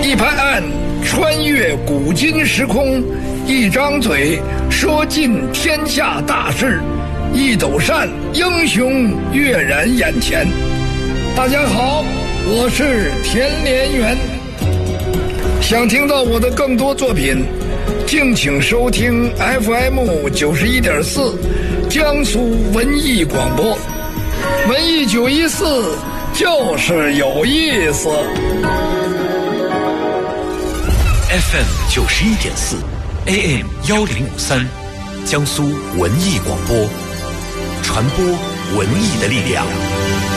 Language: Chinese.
一拍案，穿越古今时空；一张嘴，说尽天下大事；一抖扇，英雄跃然眼前。大家好，我是田连元。想听到我的更多作品，敬请收听 FM91.4江苏文艺广播。文艺914就是有意思。 FM91.4 AM 1053江苏文艺广播，传播文艺的力量。